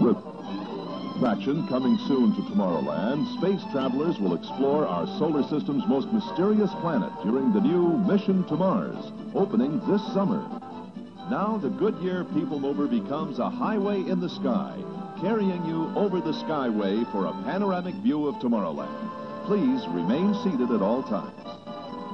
With attraction coming soon to Tomorrowland, space travelers will explore our solar system's most mysterious planet during the new Mission to Mars, opening this summer. Now the Goodyear People Mover becomes a highway in the sky, carrying you over the skyway for a panoramic view of Tomorrowland. Please remain seated at all times.